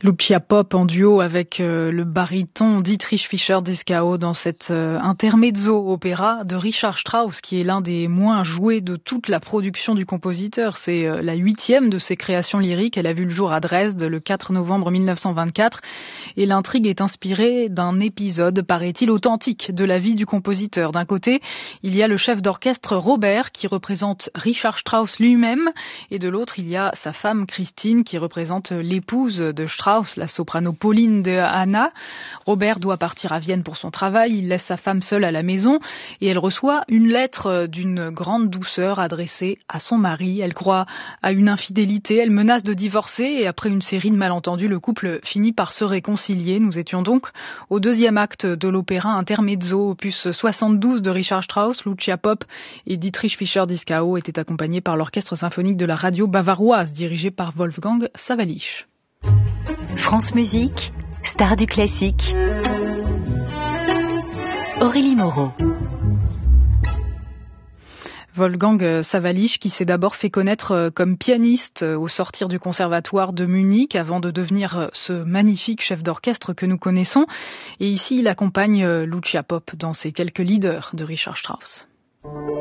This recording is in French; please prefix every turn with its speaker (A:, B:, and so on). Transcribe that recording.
A: Lucia Pop en duo avec le baryton Dietrich Fischer-Dieskau dans cet intermezzo opéra de Richard Strauss, qui est l'un des moins joués de toute la production du compositeur. C'est la 8e de ses créations lyriques. Elle a vu le jour à Dresde le 4 novembre 1924 et l'intrigue est inspirée d'un épisode, paraît-il, authentique de la vie du compositeur. D'un côté, il y a le chef d'orchestre Robert qui représente Richard Strauss lui-même et de l'autre, il y a sa femme Christine qui représente l'épouse de Strauss, la soprano Pauline de Hanna. Robert doit partir à Vienne pour son travail, il laisse sa femme seule à la maison et elle reçoit une lettre d'une grande douceur adressée à son mari. Elle croit à une infidélité, elle menace de divorcer et après une série de malentendus, le couple finit par se réconcilier. Nous étions donc au 2e acte de l'opéra Intermezzo, opus 72 de Richard Strauss. Lucia Pop et Dietrich Fischer-Dieskau étaient accompagnés par l'orchestre symphonique de la radio bavaroise dirigé par Wolfgang Sawallisch.
B: France Musique, star du classique. Aurélie Moreau.
A: Wolfgang Sawallisch qui s'est d'abord fait connaître comme pianiste au sortir du conservatoire de Munich avant de devenir ce magnifique chef d'orchestre que nous connaissons. Et ici, il accompagne Lucia Pop dans ses quelques leaders de Richard Strauss.